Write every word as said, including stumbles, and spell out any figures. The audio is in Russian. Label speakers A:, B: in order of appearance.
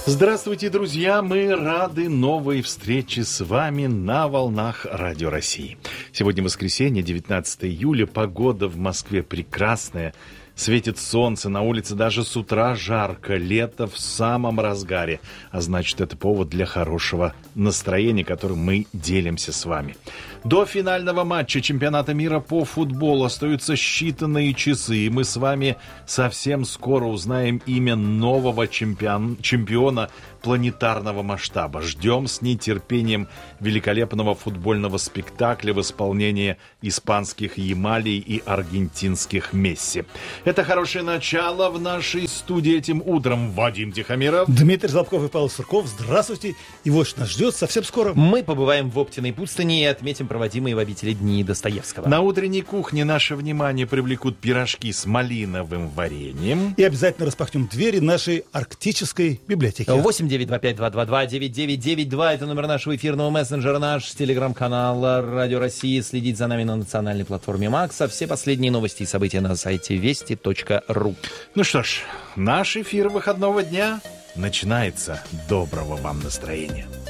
A: Здравствуйте, друзья! Мы рады новой встрече с вами на волнах Радио России. Сегодня воскресенье, девятнадцатое июля. Погода в Москве прекрасная. Светит солнце, на улице даже с утра жарко, лето в самом разгаре. А значит, это повод для хорошего настроения, которым мы делимся с вами. До финального матча чемпионата мира по футболу остаются считанные часы, и мы с вами совсем скоро узнаем имя нового чемпион, чемпиона планетарного масштаба. Ждем с нетерпением великолепного футбольного спектакля в исполнении испанских Ямалей и аргентинских Месси. Это хорошее начало в нашей студии этим утром. Вадим Тихомиров,
B: Дмитрий Злобков и Павел Сурков. Здравствуйте. И вот что нас ждет совсем скоро.
C: Мы побываем в Оптиной пустыне и отметим проводимые в обители дни Достоевского.
A: На утренней кухне наше внимание привлекут пирожки с малиновым вареньем.
B: И обязательно распахнем двери нашей арктической библиотеки.
C: восемь девять два пять два два два девять девять девять два. Это номер нашего эфирного мессенджера, наш телеграм-канал Радио России. Следить за нами на национальной платформе Макса. Все последние новости и события на сайте вести точка ру.
A: Ну что ж, наш эфир выходного дня начинается. Доброго вам настроения.